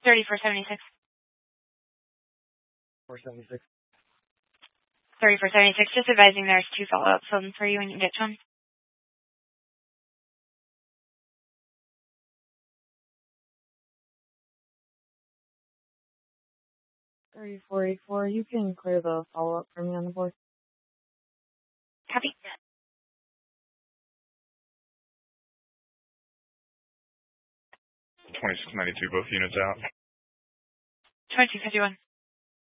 3476. 476. 3476. Just advising there's 2 follow-ups on for you when you get to them. 3484. You can clear the follow-up for me on the board. Copy. 2692, both units out. 2251.